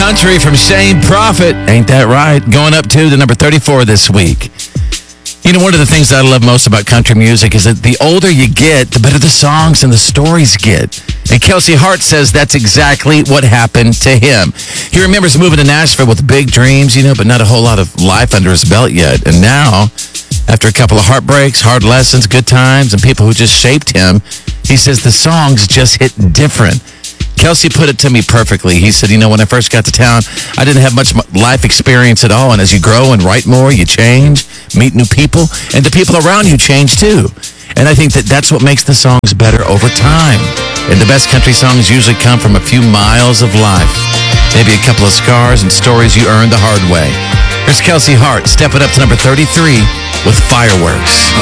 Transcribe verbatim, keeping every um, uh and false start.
country from Shane Prophet. Ain't that right? Going up to the number thirty-four this week. You know, one of the things that I love most about country music is that the older you get, the better the songs and the stories get. And Kelsey Hart says that's exactly what happened to him. He remembers moving to Nashville with big dreams, you know, but not a whole lot of life under his belt yet. And now, after a couple of heartbreaks, hard lessons, good times, and people who just shaped him, he says the songs just hit different. Kelsey put it to me perfectly. He said, you know, when I first got to town, I didn't have much life experience at all. And as you grow and write more, you change, meet new people, and the people around you change too. And I think that that's what makes the songs better over time. And the best country songs usually come from a few miles of life. Maybe a couple of scars and stories you earned the hard way. Here's Kelsey Hart, stepping up to number thirty-three with Fireworks.